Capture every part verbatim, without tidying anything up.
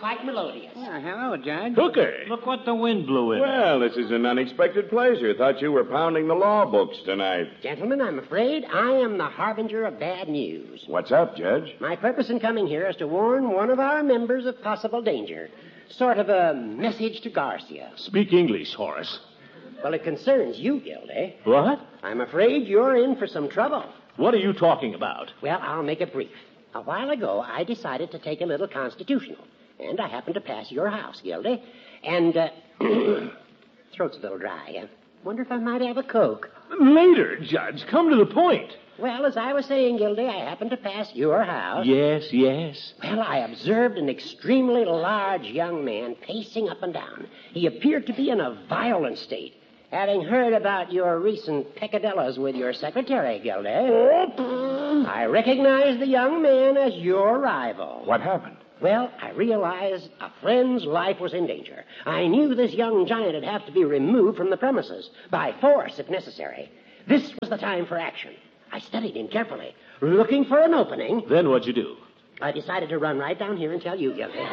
quite melodious. Yeah, hello, Judge. Hooker! Look what the wind blew in. Well, this is an unexpected pleasure. Thought you were pounding the law books tonight. Gentlemen, I'm afraid I am the harbinger of bad news. What's up, Judge? My purpose in coming here is to warn one of our members of possible danger. Sort of a message to Garcia. Speak English, Horace. Well, it concerns you, Gildy. What? I'm afraid you're in for some trouble. What are you talking about? Well, I'll make it brief. A while ago, I decided to take a little constitutional, and I happened to pass your house, Gildy. And, uh, throat's a little dry. I wonder if I might have a Coke. Later, Judge. Come to the point. Well, as I was saying, Gildy, I happened to pass your house. Yes, yes. Well, I observed an extremely large young man pacing up and down. He appeared to be in a violent state. Having heard about your recent peccadillos with your secretary, Gildy, I recognized the young man as your rival. What happened? Well, I realized a friend's life was in danger. I knew this young giant would have to be removed from the premises, by force if necessary. This was the time for action. I studied him carefully, looking for an opening. Then what'd you do? I decided to run right down here and tell you, Gildy.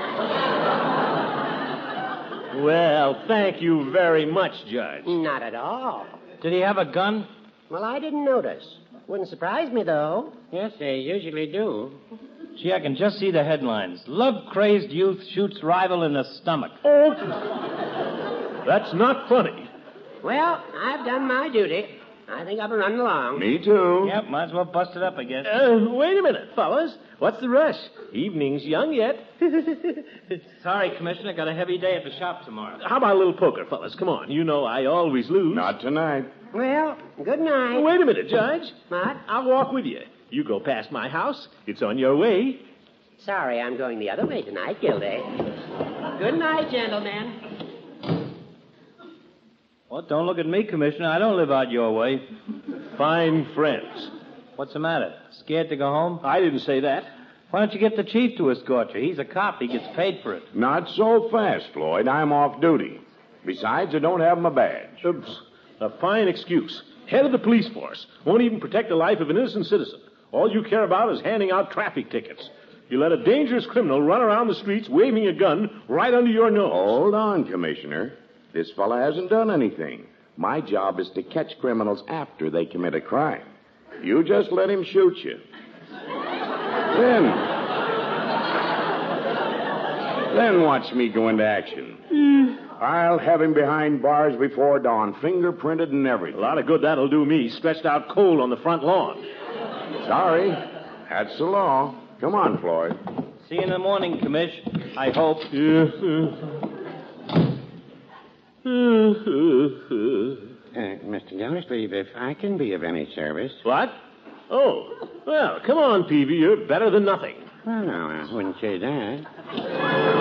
Well, thank you very much, Judge. Not at all. Did he have a gun? Well, I didn't notice. Wouldn't surprise me, though. Yes, they usually do. Gee, I can just see the headlines. Love-crazed youth shoots rival in the stomach. That's not funny. Well, I've done my duty. I think I'll be running along. Me too. Yep, might as well bust it up, I guess. Uh, wait a minute, fellas. What's the rush? Evening's young yet. Sorry, Commissioner. Got a heavy day at the shop tomorrow. How about a little poker, fellas? Come on. You know I always lose. Not tonight. Well, good night. Wait a minute, Judge. What? I'll walk with you. You go past my house. It's on your way. Sorry, I'm going the other way tonight, Gildy. Good night, gentlemen. Well, don't look at me, Commissioner. I don't live out your way. Fine friends. What's the matter? Scared to go home? I didn't say that. Why don't you get the chief to escort you? He's a cop. He gets paid for it. Not so fast, Floyd. I'm off duty. Besides, I don't have my badge. Oops. A fine excuse. Head of the police force. Won't even protect the life of an innocent citizen. All you care about is handing out traffic tickets. You let a dangerous criminal run around the streets waving a gun right under your nose. Hold on, Commissioner. This fella hasn't done anything. My job is to catch criminals after they commit a crime. You just let him shoot you. Then... Then watch me go into action. I'll have him behind bars before dawn, fingerprinted and everything. A lot of good that'll do me, stretched out cold on the front lawn. Sorry. That's the law. Come on, Floyd. See you in the morning, Commish. I hope. Uh, Mister Gildersleeve, if I can be of any service. What? Oh, well, come on, Peavy. You're better than nothing. Well, no, I wouldn't say that.